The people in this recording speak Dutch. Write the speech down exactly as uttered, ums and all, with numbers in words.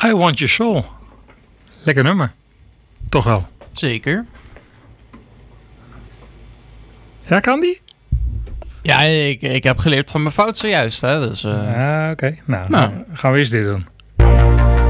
I Want Your Soul. Lekker nummer. Toch wel. Zeker. Ja, kan die? Ja, ik, ik heb geleerd van mijn fout zojuist. Hè, dus, uh... Ah, oké. Okay. Nou, nou, gaan we eens dit doen.